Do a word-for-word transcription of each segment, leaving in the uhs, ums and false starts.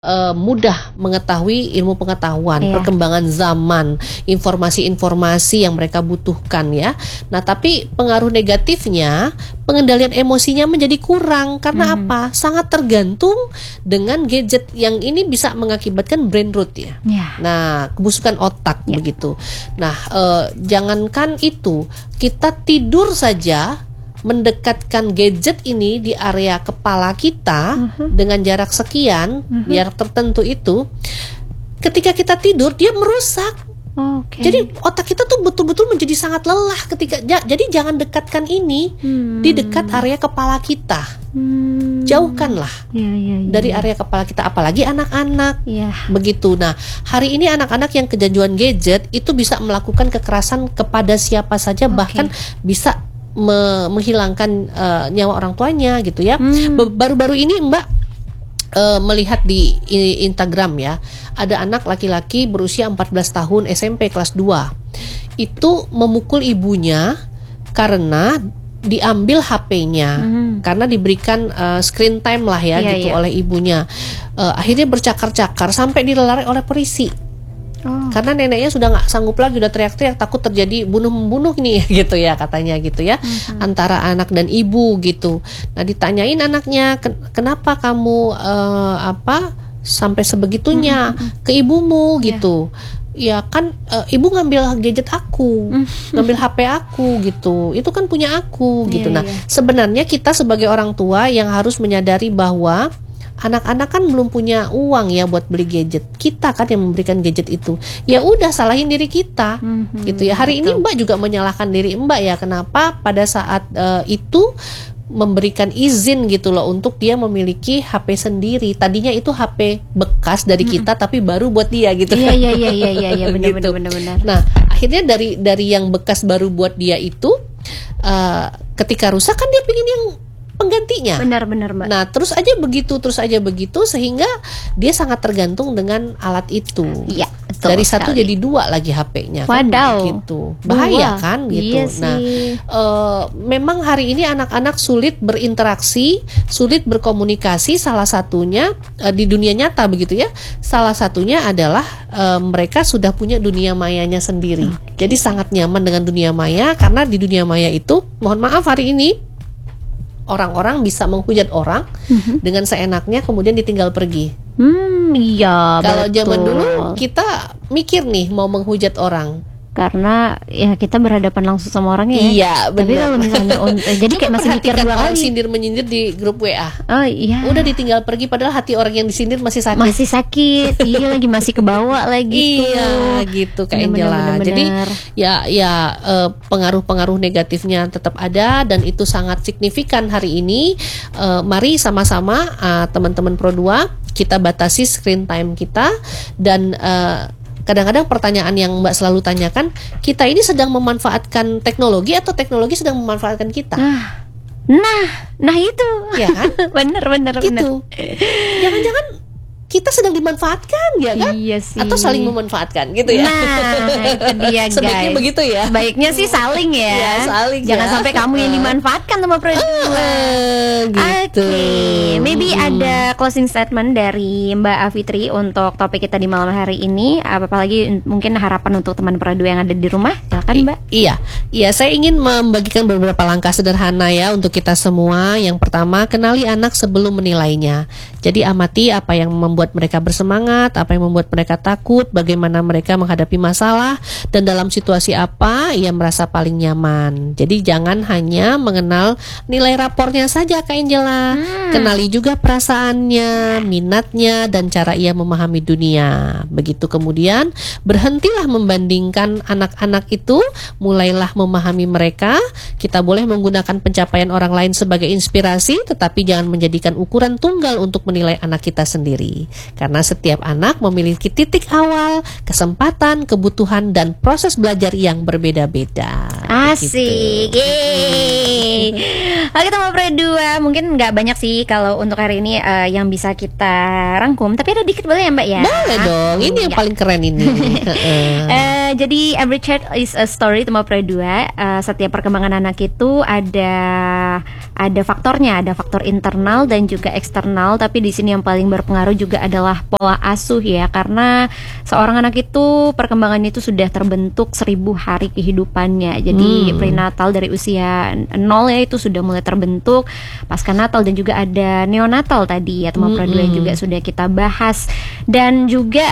Uh, mudah mengetahui ilmu pengetahuan, iya. perkembangan zaman, informasi-informasi yang mereka butuhkan ya. Nah, tapi pengaruh negatifnya, pengendalian emosinya menjadi kurang karena Hmm. apa? Sangat tergantung dengan gadget yang ini bisa mengakibatkan brain rot ya. Ya. Nah, kebusukan otak Ya. begitu. Nah, uh, jangankan itu, kita tidur saja mendekatkan gadget ini di area kepala kita Uh-huh. dengan jarak sekian, Uh-huh. jarak tertentu itu, ketika kita tidur dia merusak. Oke. Jadi otak kita tuh betul-betul menjadi sangat lelah ketika ja, jadi jangan dekatkan ini Hmm. di dekat area kepala kita. Hmm. Jauhkanlah Ya, ya, ya. dari area kepala kita, apalagi anak-anak. Ya. Begitu. Nah, hari ini anak-anak yang kecanduan gadget itu bisa melakukan kekerasan kepada siapa saja, Oke. bahkan bisa me- menghilangkan uh, nyawa orang tuanya gitu ya. Hmm. Be- Baru-baru ini Mbak uh, melihat di i- Instagram ya, ada anak laki-laki berusia empat belas tahun, S M P kelas dua. Itu memukul ibunya karena diambil H P-nya. Hmm. Karena diberikan uh, screen time lah ya Iya, gitu iya. oleh ibunya. Uh, akhirnya bercakar-cakar sampai dilelari oleh polisi. Oh. Karena neneknya sudah nggak sanggup lagi, udah teriak-teriak takut terjadi bunuh-membunuh nih gitu ya katanya gitu ya, Mhm. antara anak dan ibu gitu. Nah, ditanyain anaknya, "Ken- kenapa kamu eh, apa sampai sebegitunya ke ibumu Iya. gitu?" Ya kan eh, ibu ngambil gadget aku, Mhm. ngambil H P aku gitu. Itu kan punya aku gitu. Iya, Nah, iya. sebenarnya kita sebagai orang tua yang harus menyadari bahwa anak-anak kan belum punya uang ya buat beli gadget. Kita kan yang memberikan gadget itu. Ya udah, salahin diri kita. Mhm, Gitu ya. Hari ini betul. Mbak juga menyalahkan diri Mbak ya. Kenapa pada saat eh, itu memberikan izin gitu loh untuk dia memiliki H P sendiri. Tadinya itu H P bekas dari kita tapi baru buat dia gitu. Iya, iya, iya, iya, iya, iya, benar, Gitu. benar, benar, benar. Nah, akhirnya dari dari yang bekas baru buat dia itu eh, ketika rusak kan dia pingin yang penggantinya. Benar, benar, Mbak. Nah, terus aja begitu, terus aja begitu sehingga dia sangat tergantung dengan alat itu. Iya, betul Dari satu sekali. jadi dua lagi H P-nya kan Wadaw. gitu. Bahaya Dua. kan gitu. Iya Nah, sih. eh, memang hari ini anak-anak sulit berinteraksi, sulit berkomunikasi, salah satunya eh, di dunia nyata begitu ya. Salah satunya adalah eh, mereka sudah punya dunia mayanya sendiri. Jadi sangat nyaman dengan dunia maya karena di dunia maya itu, mohon maaf hari ini orang-orang bisa menghujat orang Mhm. dengan seenaknya kemudian ditinggal pergi. Hmm, iya, Kalau betul. zaman dulu kita mikir nih mau menghujat orang. Karena ya kita berhadapan langsung sama orangnya ya. Iya, Tapi benar. kalau misalnya un- eh, jadi kayak Coba masih mikir perhatikan dua orang kali. sindir-menyindir di grup W A. Oh iya. Udah ditinggal pergi padahal hati orang yang disindir masih sakit. Masih sakit. Iya, lagi masih kebawa lagi tuh. Iya, gitu Kak Bener, Angela. bener, bener, Jadi bener. ya ya eh, pengaruh-pengaruh negatifnya tetap ada dan itu sangat signifikan hari ini. Eh, mari sama-sama eh, teman-teman Pro dua kita batasi screen time kita dan eh, kadang-kadang pertanyaan yang Mbak selalu tanyakan, kita ini sedang memanfaatkan teknologi atau teknologi sedang memanfaatkan kita? Nah, nah, nah itu. Ya kan? bener, bener, bener. Gitu. Jangan-jangan kita sedang dimanfaatkan ya kan? Iya sih. Atau saling memanfaatkan gitu ya? Nah, itu dia guys. Sebaiknya begitu ya. Sebaiknya sih saling ya. Ya, saling Jangan ya. sampai kamu yang dimanfaatkan sama Pro dua. Eh, Oke, gitu. maybe Mm-mm. ada closing statement dari Mbak Afitri untuk topik kita di malam hari ini. Apalagi mungkin harapan untuk teman Pro dua yang ada di rumah. Silakan Mbak. I- Iya, iya. Saya ingin membagikan beberapa langkah sederhana ya untuk kita semua. Yang pertama, kenali anak sebelum menilainya. Jadi amati apa yang membuat mereka bersemangat, apa yang membuat mereka takut, bagaimana mereka menghadapi masalah, dan dalam situasi apa ia merasa paling nyaman. Jadi jangan hanya mengenal nilai rapornya saja, Kak Angela. Hmm. Kenali juga perasaannya, minatnya, dan cara ia memahami dunia. Begitu kemudian berhentilah membandingkan anak-anak itu, mulailah memahami mereka. Kita boleh menggunakan pencapaian orang lain sebagai inspirasi, tetapi jangan menjadikan ukuran tunggal untuk menilai anak kita sendiri. Karena setiap anak memiliki titik awal, kesempatan, kebutuhan, dan proses belajar yang berbeda-beda. Asik. Gitu. Yeay. Oke teman Pro dua, mungkin nggak banyak sih kalau untuk hari ini eh, yang bisa kita rangkum. Tapi ada dikit boleh ya Mbak ya? Boleh dong, ini yang Ya. paling keren ini. Heeh. Eh, Uh, jadi every child is a story, teman pro dua. Uh, setiap perkembangan anak itu ada ada faktornya, ada faktor internal dan juga eksternal. Tapi di sini yang paling berpengaruh juga adalah pola asuh ya, karena seorang anak itu perkembangannya itu sudah terbentuk seribu hari kehidupannya. Jadi hmm. prenatal dari usia nol ya itu sudah mulai terbentuk, pasca natal dan juga ada neonatal tadi ya teman hmm. pro dua yang juga sudah kita bahas. Dan juga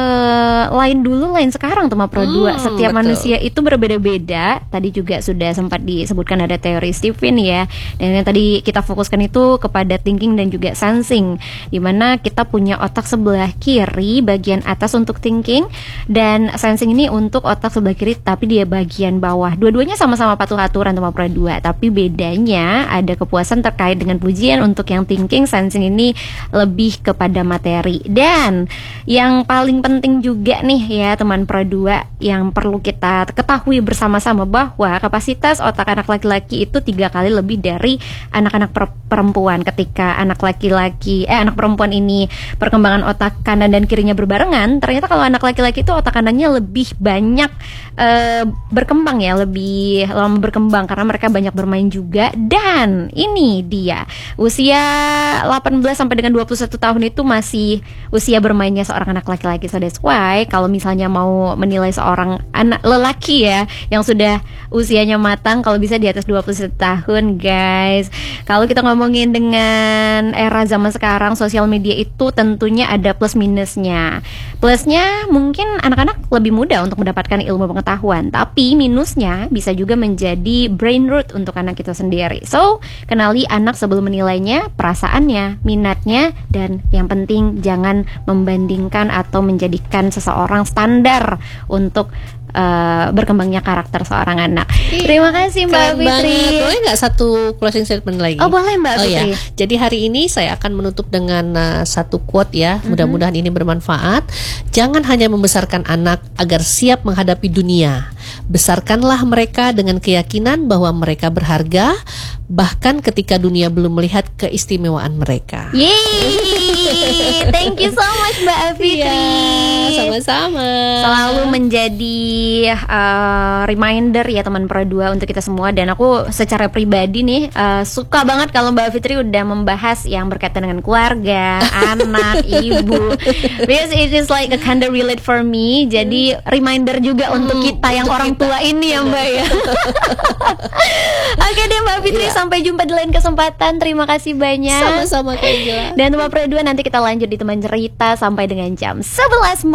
uh, lain dulu lain sekarang teman pro dua. Hmm, Setiap betul. manusia itu berbeda-beda. Tadi juga sudah sempat disebutkan ada teori Stephen ya. Dan yang tadi kita fokuskan itu kepada thinking dan juga sensing, dimana kita punya otak sebelah kiri bagian atas untuk thinking, dan sensing ini untuk otak sebelah kiri tapi dia bagian bawah. Dua-duanya sama-sama patuh aturan teman pro dua, tapi bedanya ada kepuasan terkait dengan pujian. Untuk yang thinking, sensing ini lebih kepada materi. Dan yang paling penting juga nih ya teman pro dua yang perlu kita ketahui bersama-sama, bahwa kapasitas otak anak laki-laki itu tiga kali lebih dari anak-anak perempuan. Ketika anak laki-laki eh anak perempuan ini perkembangan otak kanan dan kirinya berbarengan, ternyata kalau anak laki-laki itu otak kanannya lebih banyak uh, berkembang ya, lebih lama berkembang karena mereka banyak bermain juga. Dan ini dia usia delapan belas sampai dengan dua puluh satu tahun itu masih usia bermainnya seorang anak laki-laki. So that's why kalau misalnya mau menilai seorang anak lelaki ya yang sudah usianya matang, kalau bisa di atas dua puluh satu tahun guys. Kalau kita ngomongin dengan era zaman sekarang, sosial media itu tentunya ada plus minusnya. Plusnya mungkin anak-anak lebih mudah untuk mendapatkan ilmu pengetahuan, tapi minusnya bisa juga menjadi brain root untuk anak kita sendiri. So, kenali anak sebelum menilainya, perasaannya, minatnya, dan yang penting jangan membandingkan atau menjadikan seseorang standar untuk Uh, berkembangnya karakter seorang anak. Terima kasih Mbak Keren Fitri. Banget. Boleh nggak satu closing statement lagi? Oh boleh Mbak oh, Fitri. Ya. Jadi hari ini saya akan menutup dengan uh, satu quote ya. Mm-hmm. Mudah-mudahan ini bermanfaat. Jangan hanya membesarkan anak agar siap menghadapi dunia. Besarkanlah mereka dengan keyakinan bahwa mereka berharga, bahkan ketika dunia belum melihat keistimewaan mereka. Yeay, thank you so much Mbak Fitri. Ya, sama-sama. Selalu menjadi uh, reminder ya teman pro dua untuk kita semua. Dan aku secara pribadi nih uh, suka banget kalau Mbak Fitri udah membahas yang berkaitan dengan keluarga, anak, ibu, because it is like a kind of relate for me. Jadi reminder juga hmm, untuk kita yang untuk orang kita. tua ini ya Mbak ya. Oke deh Mbak Fitri, yeah. Sampai jumpa di lain kesempatan. Terima kasih banyak. Sama-sama Kak Angela. Dan teman pro dua nanti kita lanjut di teman cerita sampai dengan jam sebelas malam.